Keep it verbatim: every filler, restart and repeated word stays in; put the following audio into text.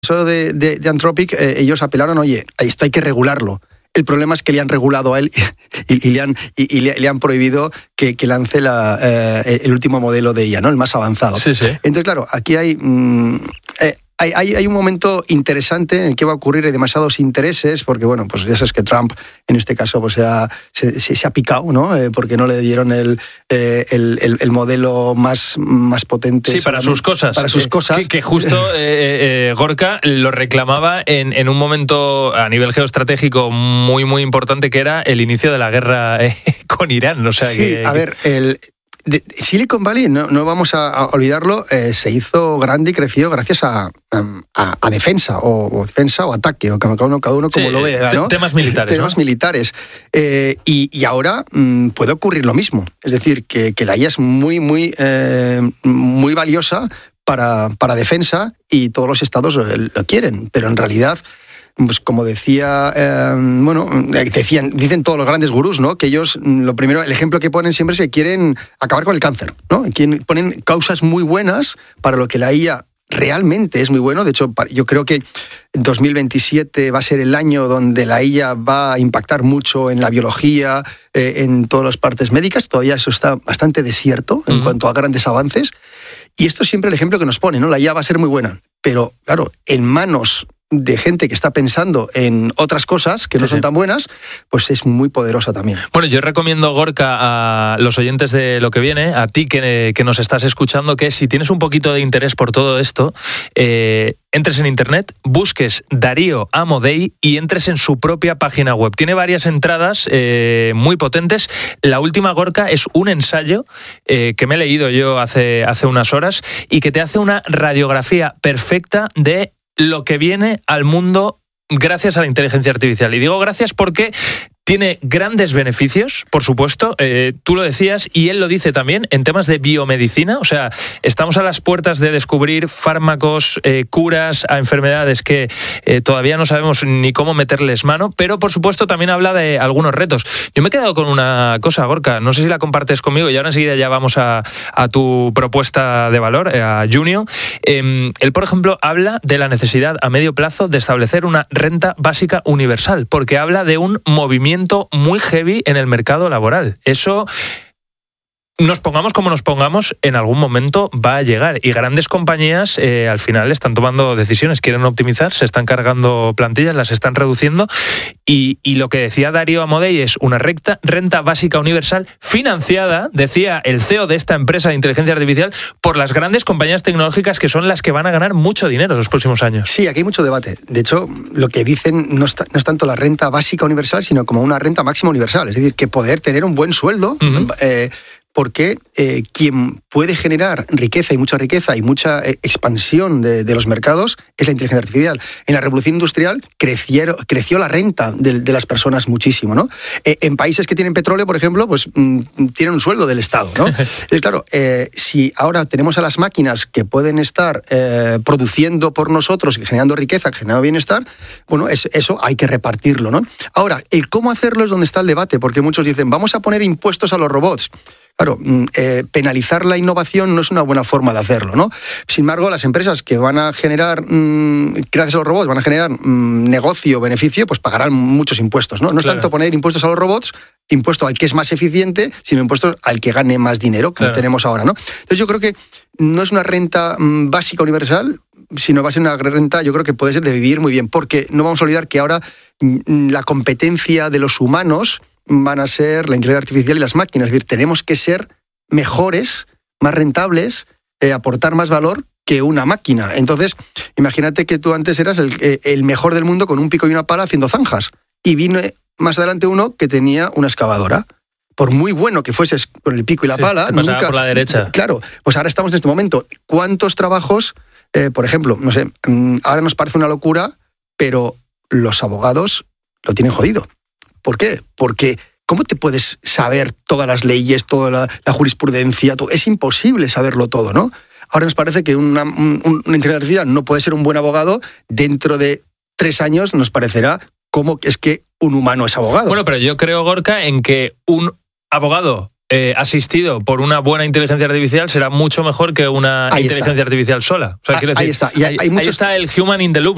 caso de, de, de Anthropic, eh, ellos apelaron, oye, esto hay que regularlo. El problema es que le han regulado a él y, y, le, han, y, y le, le han prohibido que, que lance la, eh, el último modelo de I A, ¿no? El más avanzado. Sí, sí. Entonces, claro, aquí hay... Mm, eh, Hay, hay, hay un momento interesante en el que va a ocurrir, hay demasiados intereses, porque bueno, pues ya sabes que Trump en este caso pues se, ha, se, se, se ha picado, ¿no? Eh, porque no le dieron el, eh, el, el, el modelo más, más potente. Sí, para sus cosas. Para sus cosas. Que, que justo eh, eh, Gorka lo reclamaba en, en un momento a nivel geoestratégico muy, muy importante, que era el inicio de la guerra eh, con Irán. O sea, sí, que, a ver, el... De Silicon Valley, no, no vamos a, a olvidarlo, eh, se hizo grande y creció gracias a, a, a defensa, o, o defensa o ataque, o cada uno, cada uno como sí, lo vea, ¿no? Temas militares. Temas ¿no? militares. Eh, y, y ahora mmm, puede ocurrir lo mismo. Es decir, que, que la I A es muy, muy, eh, muy valiosa para, para defensa y todos los estados lo, lo quieren, pero en realidad... Pues como decía, eh, bueno, decían, dicen todos los grandes gurús, ¿no? Que ellos, lo primero, el ejemplo que ponen siempre es que quieren acabar con el cáncer, ¿no? Quieren, ponen causas muy buenas para lo que la I A realmente es muy bueno. De hecho, yo creo que dos mil veintisiete va a ser el año donde la I A va a impactar mucho en la biología, eh, en todas las partes médicas. Todavía eso está bastante desierto en uh-huh. cuanto a grandes avances. Y esto es siempre el ejemplo que nos pone, ¿no? La I A va a ser muy buena, pero claro, en manos de gente que está pensando en otras cosas que no sí, son sí. tan buenas, pues es muy poderosa también. Bueno, yo recomiendo, Gorka, a los oyentes de Lo que Viene, a ti que, que nos estás escuchando, que si tienes un poquito de interés por todo esto, eh, entres en internet, busques Darío Amodei y entres en su propia página web. Tiene varias entradas eh, muy potentes. La última, Gorka, es un ensayo eh, que me he leído yo hace, hace unas horas y que te hace una radiografía perfecta de lo que viene al mundo gracias a la inteligencia artificial. Y digo gracias porque tiene grandes beneficios, por supuesto, eh, tú lo decías y él lo dice también en temas de biomedicina. O sea, estamos a las puertas de descubrir fármacos, eh, curas a enfermedades que eh, todavía no sabemos ni cómo meterles mano, pero por supuesto también habla de algunos retos. Yo me he quedado con una cosa, Gorka, no sé si la compartes conmigo y ahora enseguida ya vamos a, a tu propuesta de valor, a Junio. Eh, él, por ejemplo, habla de la necesidad a medio plazo de establecer una renta básica universal, porque habla de un movimiento muy heavy en el mercado laboral. Eso, nos pongamos como nos pongamos, en algún momento va a llegar. Y grandes compañías eh, al final están tomando decisiones, quieren optimizar, se están cargando plantillas, las están reduciendo. Y, y lo que decía Darío Amodei es una recta, renta básica universal financiada, decía el C E O de esta empresa de inteligencia artificial, por las grandes compañías tecnológicas que son las que van a ganar mucho dinero en los próximos años. Sí, aquí hay mucho debate. De hecho, lo que dicen no es, no es tanto la renta básica universal, sino como una renta máxima universal. Es decir, que poder tener un buen sueldo... Uh-huh. eh, porque eh, quien puede generar riqueza y mucha riqueza y mucha eh, expansión de, de los mercados es la inteligencia artificial. En la revolución industrial creció, creció la renta de, de las personas muchísimo, ¿no? Eh, en países que tienen petróleo, por ejemplo, pues mm, tienen un sueldo del Estado, ¿no? Entonces, claro, eh, si ahora tenemos a las máquinas que pueden estar eh, produciendo por nosotros y generando riqueza, generando bienestar, bueno, es, eso hay que repartirlo, ¿no? Ahora, el cómo hacerlo es donde está el debate, porque muchos dicen, vamos a poner impuestos a los robots. Claro, eh, penalizar la innovación no es una buena forma de hacerlo, ¿no? Sin embargo, las empresas que van a generar, mmm, gracias a los robots, van a generar mmm, negocio, beneficio, pues pagarán muchos impuestos, ¿no? No es claro. tanto poner impuestos a los robots, impuesto al que es más eficiente, sino impuestos al que gane más dinero, como claro. tenemos ahora, ¿no? Entonces yo creo que no es una renta mmm, básica universal, sino va a ser una renta, yo creo que puede ser de vivir muy bien, porque no vamos a olvidar que ahora mmm, la competencia de los humanos van a ser la inteligencia artificial y las máquinas. Es decir, tenemos que ser mejores, más rentables, eh, aportar más valor que una máquina. Entonces, imagínate que tú antes eras el, el mejor del mundo con un pico y una pala haciendo zanjas. Y vino más adelante uno que tenía una excavadora. Por muy bueno que fueses con el pico y la sí, pala... Te pasaba nunca, por la derecha. Claro, pues ahora estamos en este momento. ¿Cuántos trabajos, eh, por ejemplo, no sé, ahora nos parece una locura, pero los abogados lo tienen jodido? ¿Por qué? Porque ¿cómo te puedes saber todas las leyes, toda la, la jurisprudencia? Todo? Es imposible saberlo todo, ¿no? Ahora nos parece que una, un, una inteligencia artificial no puede ser un buen abogado. Dentro de tres años nos parecerá cómo es que un humano es abogado. Bueno, pero yo creo, Gorka, en que un abogado eh, asistido por una buena inteligencia artificial será mucho mejor que una ahí inteligencia está. artificial sola. O sea, ah, quiero ahí decir, está. Y hay, ahí, hay muchos... ahí está el human in the loop.